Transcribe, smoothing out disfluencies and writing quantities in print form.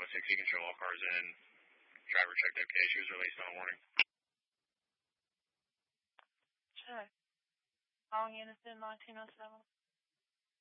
706, you can show all cars in. Driver checked okay. She was released on a warning. Check. Calling Unison 1907.